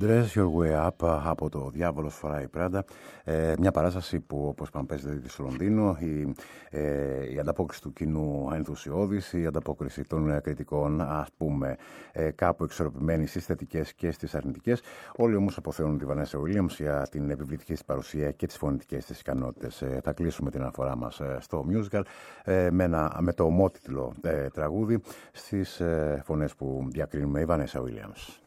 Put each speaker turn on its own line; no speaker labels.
Dress Your Way Up από το Διάβολος φοράει Πράντα. Μια παράσταση που, όπως είπαμε, παίζεται στο Λονδίνο. Η ανταπόκριση του κοινού ενθουσιώδης, η ανταπόκριση των κριτικών, ας πούμε, κάπου εξορροπημένη στις θετικές και στις αρνητικές. Όλοι όμως αποθεώνουν τη Βανέσα Williams για την επιβλητική της παρουσία και τις φωνητικές της ικανότητες. Θα κλείσουμε την αναφορά μας στο musical με το ομότιτλο τραγούδι στις φωνές που διακρίνουμε, η Βανέσα Williams.